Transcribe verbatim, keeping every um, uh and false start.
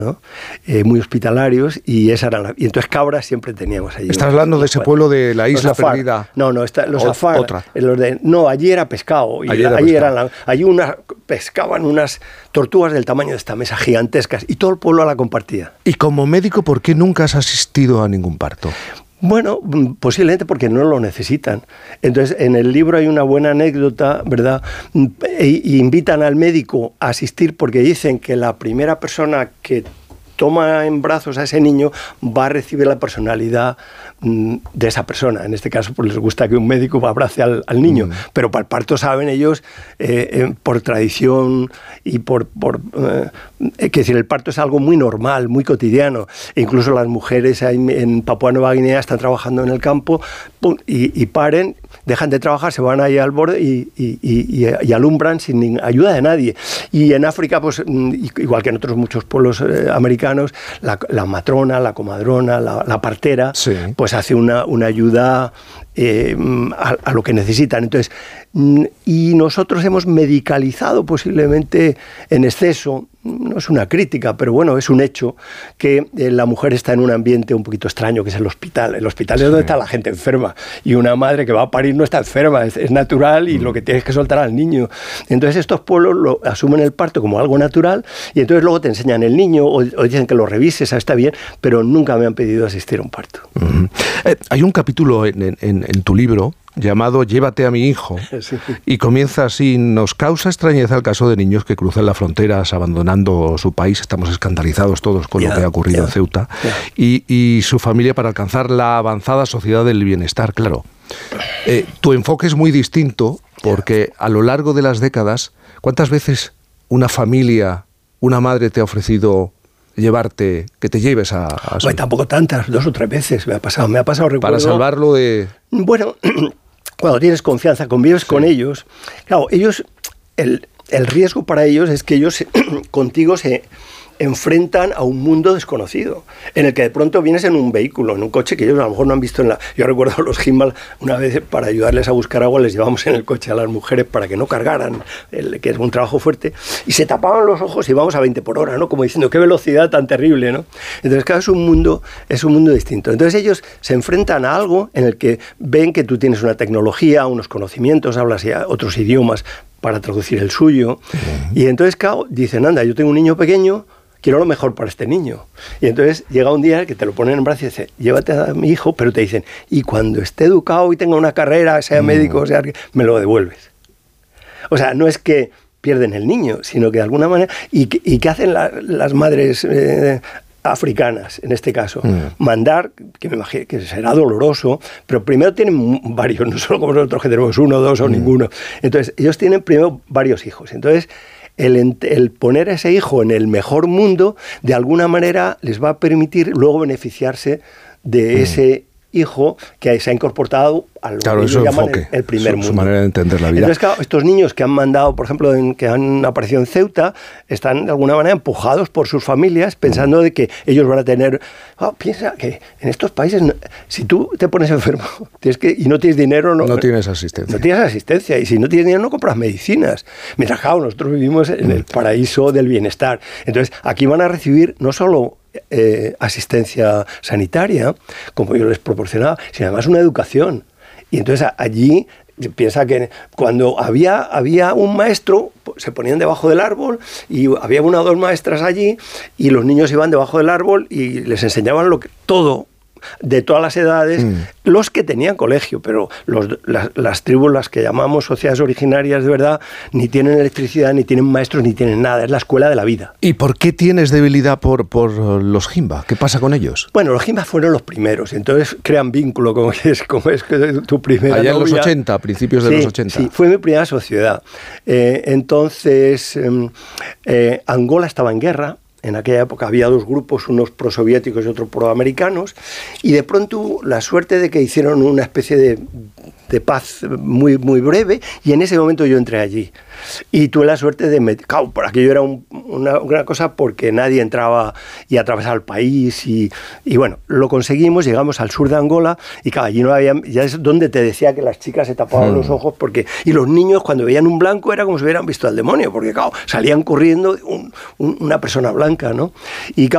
¿no? Eh, muy hospitalarios, y esa era la, y entonces cabras siempre teníamos allí. ¿Estás hablando de ese pueblo de la isla perdida? No, no, está, los o, Afar, otra. Los de, no, allí era pescado. Y allí la, era allí, pescado. Eran la, allí una, pescaban unas tortugas del tamaño de esta mesa, gigantescas, y todo el pueblo la compartía. Y como médico, ¿por qué nunca has asistido a ningún parto? Bueno, posiblemente porque no lo necesitan. Entonces, en el libro hay una buena anécdota, ¿verdad? E, e invitan al médico a asistir porque dicen que la primera persona que toma en brazos a ese niño va a recibir la personalidad mm, de esa persona. En este caso, pues les gusta que un médico abrace al, al niño, mm. pero para el parto saben ellos, eh, eh, por tradición y por... por eh, es decir, el parto es algo muy normal, muy cotidiano. E incluso las mujeres en Papúa Nueva Guinea están trabajando en el campo pum, y, y paren, dejan de trabajar, se van ahí al borde y, y, y, y alumbran sin ayuda de nadie. Y en África, pues igual que en otros muchos pueblos eh, americanos, La, la matrona, la comadrona, la, la partera, sí. pues hace una, una ayuda eh, a, a lo que necesitan. Entonces, y nosotros hemos medicalizado posiblemente en exceso, no es una crítica, pero bueno, es un hecho, que eh, la mujer está en un ambiente un poquito extraño, que es el hospital. El hospital sí. es donde está la gente enferma, y una madre que va a parir no está enferma, es, es natural, y mm. lo que tienes que soltar al niño. Entonces estos pueblos lo, asumen el parto como algo natural, y entonces luego te enseñan el niño, o, o dicen que lo revises, está bien, pero nunca me han pedido asistir a un parto. Mm. Eh, hay un capítulo en, en, en tu libro llamado Llévate a mi hijo, sí. y comienza así: nos causa extrañeza el caso de niños que cruzan las fronteras abandonando su país, estamos escandalizados todos con yeah, lo que ha ocurrido yeah, en Ceuta, yeah. y, y su familia para alcanzar la avanzada sociedad del bienestar, claro. Eh, tu enfoque es muy distinto porque a lo largo de las décadas, ¿cuántas veces una familia, una madre te ha ofrecido llevarte, que te lleves a... a bueno, tampoco tantas, dos o tres veces me ha pasado, me ha pasado, recuerdo... Para salvarlo de... Bueno, cuando tienes confianza, convives sí. con ellos, claro, ellos, el, el riesgo para ellos es que ellos contigo se enfrentan a un mundo desconocido, en el que de pronto vienes en un vehículo, en un coche que ellos a lo mejor no han visto en la... Yo recuerdo los Gimbal, una vez para ayudarles a buscar agua, les llevamos en el coche a las mujeres para que no cargaran, el, que es un trabajo fuerte, y se tapaban los ojos y íbamos a veinte por hora, ¿no? Como diciendo, qué velocidad tan terrible, ¿no? Entonces, claro, es un mundo, es un mundo distinto. Entonces ellos se enfrentan a algo en el que ven que tú tienes una tecnología, unos conocimientos, hablas ya otros idiomas para traducir el suyo, uh-huh. y entonces, claro, dicen, anda, yo tengo un niño pequeño, quiero lo mejor para este niño. Y entonces llega un día que te lo ponen en brazos y dice, llévate a mi hijo, pero te dicen, y cuando esté educado y tenga una carrera, sea médico, sea, me lo devuelves. O sea, no es que pierden el niño, sino que de alguna manera... ¿Y, y qué hacen la, las madres eh, africanas, en este caso? Mm. Mandar, que me imagino que será doloroso, pero primero tienen varios, no solo como nosotros que tenemos uno, dos o mm. ninguno. Entonces, ellos tienen primero varios hijos. Entonces... El, el poner a ese hijo en el mejor mundo, de alguna manera les va a permitir luego beneficiarse de mm. ese hijo que se ha incorporado a lo claro, que ellos llaman enfoque, el, el primer su, mundo. Su manera de entender la vida. Entonces, claro, estos niños que han mandado, por ejemplo, en, que han aparecido en Ceuta, están de alguna manera empujados por sus familias, pensando mm. de que ellos van a tener... Oh, piensa que en estos países, si tú te pones enfermo tienes que, y no tienes dinero... No, no tienes asistencia. No tienes asistencia, y si no tienes dinero no compras medicinas. Mientras, claro, nosotros vivimos en mm. el paraíso del bienestar. Entonces, aquí van a recibir no solo... Eh, asistencia sanitaria, como yo les proporcionaba, sino además una educación. Y entonces a, allí piensa que cuando había, había un maestro, se ponían debajo del árbol y había una o dos maestras allí y los niños iban debajo del árbol y les enseñaban lo que, todo, de todas las edades, mm. los que tenían colegio, pero los, las, las tribus, las que llamamos sociedades originarias de verdad, ni tienen electricidad, ni tienen maestros, ni tienen nada, es la escuela de la vida. ¿Y por qué tienes debilidad por, por los Jimba? ¿Qué pasa con ellos? Bueno, los Jimba fueron los primeros, entonces crean vínculo, como es, como es tu primera Allá novia. En los ochenta, principios de sí, los ochenta. Sí, fue mi primera sociedad. Eh, entonces, eh, eh, Angola estaba en guerra. En aquella época había dos grupos, unos prosoviéticos y otros proamericanos, y de pronto la suerte de que hicieron una especie de, de paz muy, muy breve, y en ese momento yo entré allí. Y tuve la suerte de meter... Claro, por aquello era un, una, una cosa porque nadie entraba y atravesaba el país, y, y bueno, lo conseguimos, llegamos al sur de Angola, y claro, allí no había... Ya es donde te decía que las chicas se tapaban hmm. los ojos, porque... Y los niños, cuando veían un blanco, era como si hubieran visto al demonio, porque claro, salían corriendo un, un, una persona blanca, ¿no? Y